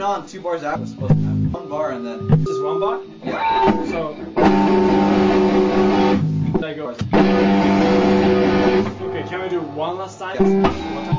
on 2 bars after. We're supposed to have 1 bar and then. Just 1 bar? Yeah. So. There you go. Okay, can we do one last time? Yes. One time?